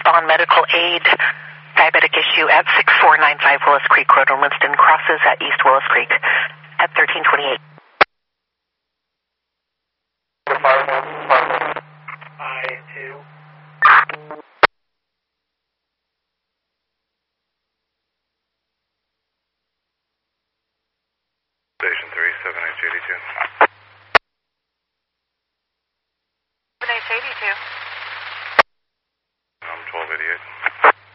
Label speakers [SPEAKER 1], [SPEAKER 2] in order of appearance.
[SPEAKER 1] respond medical aid, diabetic issue at 6495 Willis Creek Road in Winston, crosses at East Willis Creek at 1328.
[SPEAKER 2] I-2.
[SPEAKER 3] Station 3, 7H82.